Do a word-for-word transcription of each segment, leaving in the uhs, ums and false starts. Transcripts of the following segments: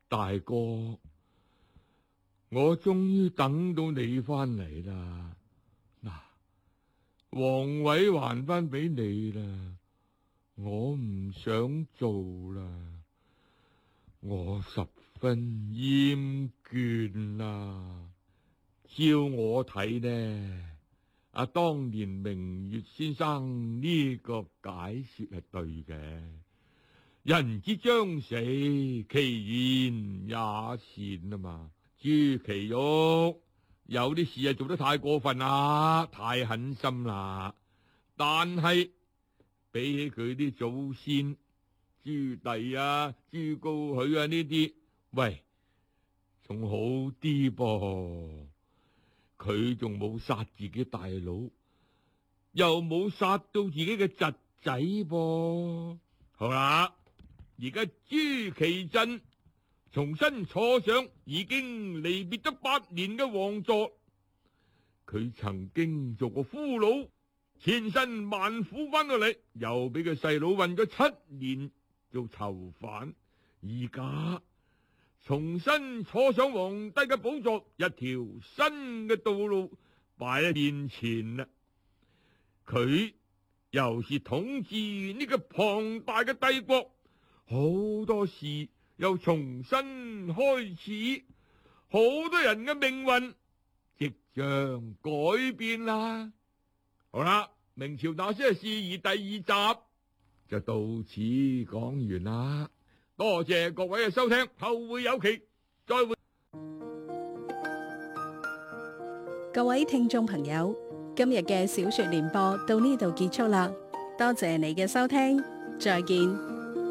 大哥，我終於等到你翻嚟啦！嗱，皇位還翻俾你啦，我唔想做啦，我十分厭倦啦。照我睇呢，啊，當年明月先生呢個解說係對嘅。人之將死，其言也善啊嘛。朱祁鈺有啲事啊做得太過分啦，太狠心啦。但係比起佢啲祖先朱棣啊、朱高煦啊呢啲，喂，仲好啲噃。佢仲冇殺自己大佬，又冇殺到自己嘅侄仔噃。好啦。而家朱祁鎮重新坐上已經離別咗八年嘅王座，佢曾經做過俘虜，千辛萬苦翻到嚟，又俾佢細佬運咗七年做囚犯，而家重新坐上皇帝嘅寶座，一條新嘅道路擺喺面前啦。佢又是統治呢個龐大嘅帝國。好多事又重新開始，好多人嘅命運即將改變啦。好啦，明朝那些事宜第二集就到此講完啦。多謝各位嘅收聽，後會有期，再會。 各位聽眾朋友，今日嘅小說聯播到呢度結束啦，多謝你嘅收聽，再見。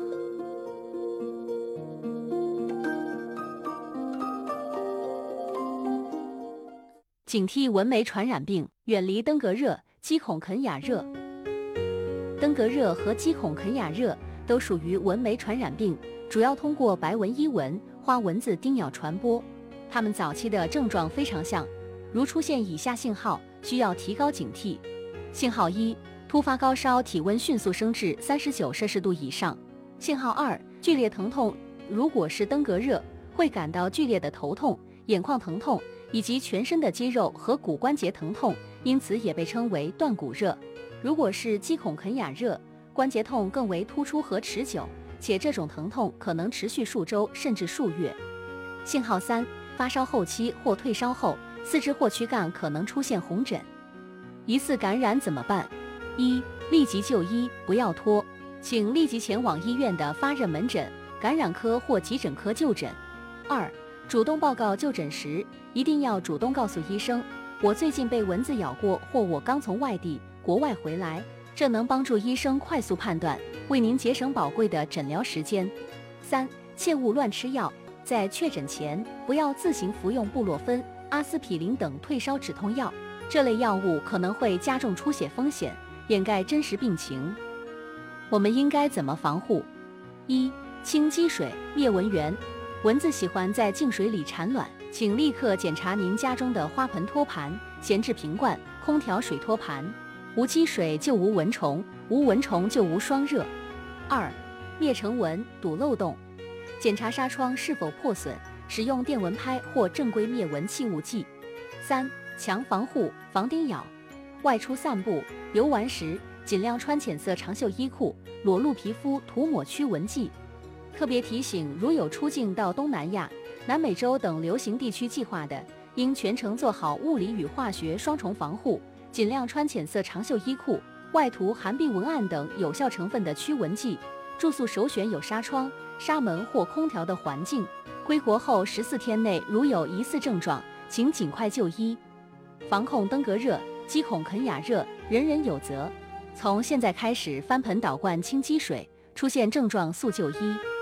警惕蚊媒傳染病，遠離登革熱、姬孔肯雅熱。登革熱和姬孔肯雅熱都屬於蚊媒傳染病，主要通過白紋伊蚊、花蚊子叮咬傳播。它們早期的症狀非常像，如出現以下信號，需要提高警惕。信號一：突發高燒，體溫迅速升至三十九攝氏度以上。信號二：劇烈疼痛，如果是登革熱，會感到劇烈的頭痛、眼眶疼痛，以及全身的肌肉和骨關節疼痛，因此也被稱為斷骨熱。如果是姬孔肯雅熱，關節痛更為突出和持久，且這種疼痛可能持續數週甚至數月。信號三：發燒後期或退燒後，四肢或軀幹可能出現紅疹。疑似感染怎麼辦？一、立即就醫，不要拖，請立即前往醫院的發熱門診、感染科或急診科就診。二、主動報告就診時，一定要主動告訴醫生，我最近被蚊子咬過，或我剛從外地、國外回來，這能幫助醫生快速判斷，為您節省寶貴的診療時間。三、切勿亂吃藥，在確診前，不要自行服用布洛芬、阿司匹林等退燒止痛藥，這類藥物可能會加重出血風險，掩蓋真實病情。我們應該怎麼防護？一、清積水，滅蚊源。蚊子喜歡在淨水裡產卵，請立刻檢查您家中的花盆托盤、閒置瓶罐、空調水托盤。無積水就無蚊蟲，無蚊蟲就無霜熱。二、滅塵蚊，堵漏洞。檢查紗窗是否破損，使用電蚊拍或正規滅蚊氣霧劑。三、強防護，防叮咬。外出散步、遊玩時，盡量穿淺色長袖衣褲，裸露皮膚塗抹驅蚊劑。特別提醒，如有出境到東南亞、南美洲等流行地區計劃的，應全程做好物理與化學雙重防護，盡量穿淺色長袖衣褲，外塗含避蚊胺等有效成分的驅蚊劑。住宿首選有紗窗、紗門或空調的環境。歸國後十四天內如有疑似症狀，請盡快就醫。防控登革熱、姬孔肯雅熱，人人有責。從現在開始翻盆倒灌清積水，出現症狀速就醫。